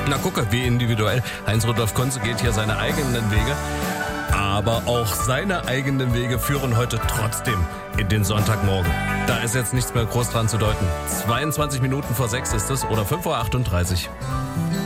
Na gucke, wie individuell. Heinz-Rudolf Kunze geht hier seine eigenen Wege. Aber auch seine eigenen Wege führen heute trotzdem in den Sonntagmorgen. Da ist jetzt nichts mehr groß dran zu deuten. 22 Minuten vor 6 ist es oder 5:38 Uhr.